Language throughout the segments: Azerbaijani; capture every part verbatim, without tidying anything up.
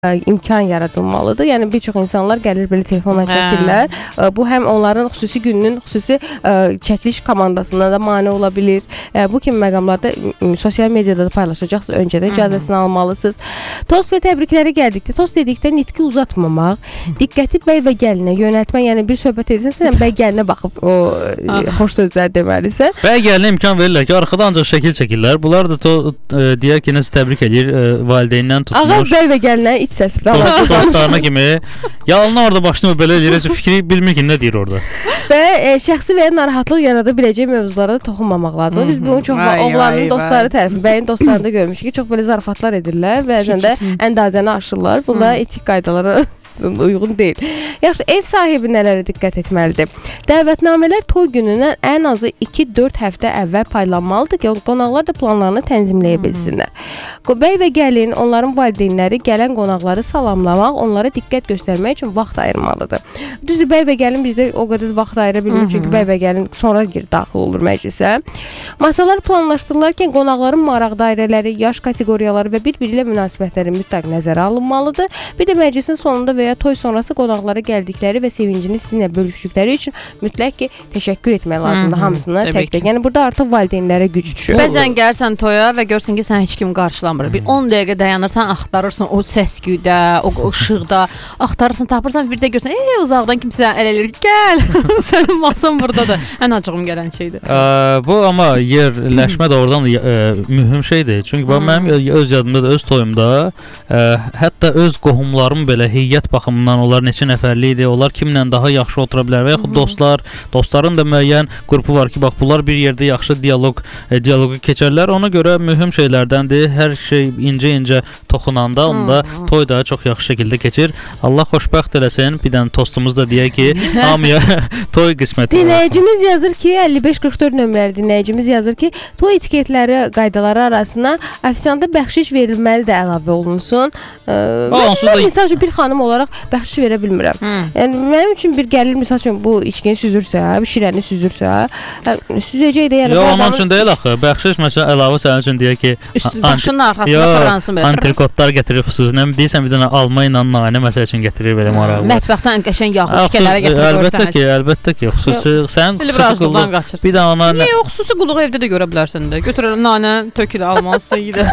imkan yaradılmalıdır. Yəni bir çox insanlar gəlir belə telefonla çəkirlər. Hə. Bu həm onların xüsusi gününün xüsusi ə, çəkiliş komandasına da mane ola bilir. Ə, bu kimi məqamlarda sosial mediada da paylaşacaqsınız. Öncədən icazəsini almalısınız. Tost və təbrikləri gəldikdə, tost dedikdə nitqi uzatmamaq, diqqəti bəy və gəlinə yönəltmək, yəni bir söhbət edirsən, sən bəy gəlinə baxıb o xoş sözlər deməlisən. Bəy gəlinə imkan verirlər ki, arxada ancaq şəkil çəkirlər. Bunlar da to, ə, deyək ki, nəsə təbrik edir, ə, valideyndən tutmuş. Ağa bəy və gəlinə iç səsi də Dost, dostlarına kimi. Yalına orada başını belə eləyir, fikri bilmir ki, nə deyir orada. Və e, şəxsi və ya narahatlıq yarada biləcək mövzulara da toxunmamaq lazım. Biz bunu çox oğlanın dostları tərəfi, bəyin dostlarında görmüşük ki, çox belə zarafatlar edirlər və bəzən də əndazəni aşırlar. Bunda etik qaydalara uyğun deyil. Yaxşı, ev sahibi nələrə diqqət etməlidir? Dəvətnamələr toy günündən ən azı iki dörd həftə əvvəl paylanmalıdır ki, qonaqlar da planlarını tənzimləyə bilsinlər. Bəy və gəlin, onların valideynləri gələn qonaqları salamlamaq, onlara diqqət göstərmək üçün vaxt ayırmalıdır. Düzdür, bəy və gəlin bizdə o qədər vaxt ayıra bilmir, çünki bəy və gəlin sonra gir daxil olur məclisə. Masalar planlaşdırılarkən qonaqların maraq dairələri, yaş kateqoriyaları və bir-biri ilə münasibətləri mütləq nəzərə alınmalıdır. Bir də məclisin sonunda və ya toy sonrası qonaqlara gəldikləri və sevincini sizinlə bölüşdükləri üçün mütləq ki, təşəkkür etmək lazımdır hamısına tək-tək. Yəni burada artıq valideynlərə güc düşür. Bəzən gəlsən toya və görsən ki, sən heç kim qarşılamır. Bir on dəqiqə dayanırsan, axtarırsan o səs-küydə, o işıqda, axtarırsan, tapırsan, bir də görsən, ey, uzaqdan kimsə əl eləyir, gəl, sənin masan buradadır. Ən acığım gələn şeydir. Ə, bu amma yerləşmə də oradan ə, mühüm şeydir. Çünki bax, mənim öz yadımda da, öz toyumda, ə, hətta öz qohumlarım belə heyət baxımından onlar neçə nəfərli idi, onlar kimlə daha yaxşı otura bilər və yaxud dostlar, dostların da müəyyən qrupu var ki, bax, bunlar bir yerdə yaxşı dialoq, e, dialoqu keçərlər. Ona görə mühüm şeylərdəndir. Hər şey incə-incə toxunanda, onda toy da çox yaxşı şəkildə keçir. Allah xoşbəxt eləsin. Bir dənə tostumuz da deyək ki, hamıya toy qisməti var. Dinləyicimiz yazır ki, əlli beş qırx dörd nömrəli dinləyicimiz yazır ki, toy etiketləri, qaydaları arasına ofisianta bəxşiş verilməli də əlavə olunsun. Ə, mən, mən misal üçün bir xanım olaraq bəxşiş verə bilmirəm. Hmm. Yəni mənim üçün bir gəlir misal üçün bu içkini süzürsə, bir şirəni süzürsə, süzəcək də yəni. Yox, onun üçün deyil axı. Bəxşiş məsələn əlavə sənin üçün deyək ki, başının arxasında fransın belə. Antrikotlar gətirir xüsusən. Deyirsən bir dənə alma ilə nanə məsəl üçün gətirir belə maraqlı. Mətbəxdən qəşəng yağ tikələrə gətirir. Əlbəttə ki, əlbəttə ki, xüsusi sən xüsusi qulluq. Bir də ona nə yox, xüsusi qulluğu evdə də görə bilərsən də. Götürər nanə, tökür almazsa yedə.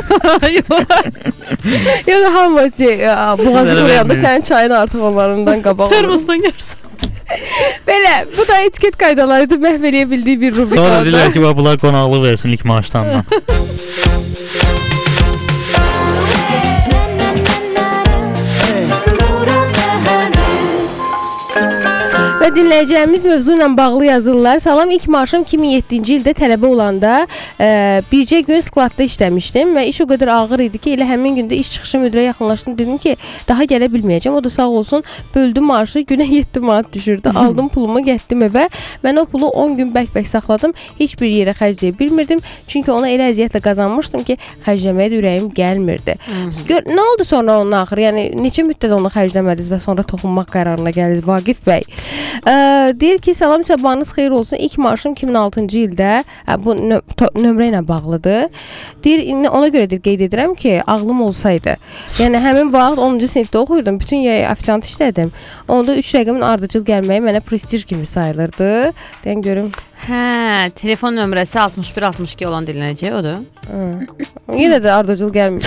Yox, hamısı boğazı quruyanda sənin çayın artıq onlarından qabaq olur. Termosdan gəlirsən. Belə, bu da etiket qaydaları da məhv eləyə bildiyi bir rubrikadır. Sonra deyirlər ki, bunlar qonaqlıq versin ilk maaşdan. Və dinləyəcəyimiz mövzu ilə bağlı yazırlar. Salam, ilk maaşım iki min yeddinci ildə tələbə olanda e, bircə gün skladda işləmişdim və iş o qədər ağır idi ki, elə həmin gündə iş çıxışı müdirə yaxınlaşdım. Dedim ki, daha gələ bilməyəcəm. O da sağ olsun, böldü maaşı, günə yeddi manat düşürdü. Aldım pulumu, getdim evə. Mən o pulu on gün bərk-bərk saxladım. Heç bir yerə xərcləyə bilmirdim. Çünki ona elə əziyyətlə qazanmışdım ki, xərcləməyə də ürəyim gəlmirdi. Gör, nə oldu sonra onun axırı? Yəni, neçə müddət onu xərcləmədiniz və sonra toxunmaq qərarına gəldiniz, Vaqif bəy? Ə, deyir ki, salam, sabahınız xeyir olsun. İlk maaşım iki min altıncı ildə, ə, bu nö nömrə ilə bağlıdır. Deyir, ona görə deyir, qeyd edirəm ki, ağlım olsaydı. Yəni, həmin vaxt onuncu sinifdə oxuyurdum, bütün yay ofisant işlədim. Onda üç rəqəmin ardıcıl gəlməyi mənə prestij kimi sayılırdı. Deyən görüm. Hə, telefon nömrəsi altmış bir altmış iki olan dinləyəcək odur. Yenə də ardıcıl gəlmir.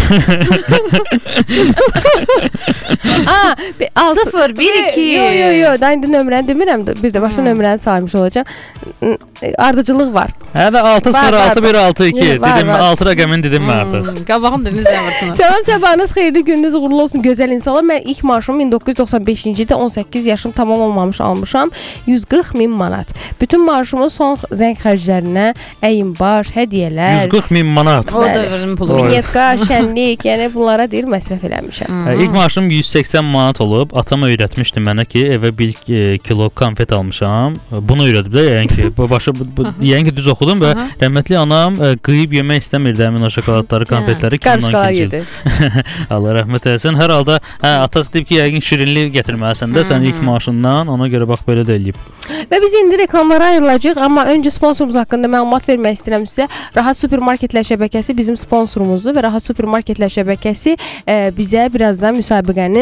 sıfır bir iki. Yo, yo, yo, da indi nömrəni demirəm, bir də başqa nömrəni saymış olacağım. Ardıcılıq var. Hə də altı sıfır altı bir altı iki dedim, altı rəqəmin dedim mən artıq. Qabağım deniz əmrsinə. Salam, sabahınız xeyirli, gününüz uğurlu olsun gözəl insanlar. Mən ilk maaşımı min doqquz yüz doxsan beşinci ildə on səkkiz yaşım tamam olmamış almışam. yüz qırx min manat. Bütün maaşımı son zəng xərclərinə, əyin baş, hədiyyələr. yüz qırx min manat. O dövrün pulu. Vinyetka, şənlik, yəni bunlara deyir məsrəf eləmişəm. Hə, ilk maaşım yüz səksən manat olub. atam öyrətmişdi mənə ki, evə bir e, kilo konfet almışam. Bunu öyrədib də, yəni ki, bu başı bu, bu, yəni ki düz oxudum və rəhmətli anam e, qıyıb yemək istəmirdi həmin o şokoladları, konfetləri. Qarışqalar yedi. Allah rəhmət eləsin. Hər halda hə, atası deyib ki, yəqin şirinlik gətirməlisən də sən ilk maaşından, ona görə bax belə də eləyib. Və biz indi reklamlara ayrılacağıq, amma öncə sponsorumuz haqqında məlumat vermək istəyirəm sizə. Rahat Supermarketlər şəbəkəsi bizim sponsorumuzdur və Rahat Supermarketlər şəbəkəsi e, bizə birazdan müsabiqənin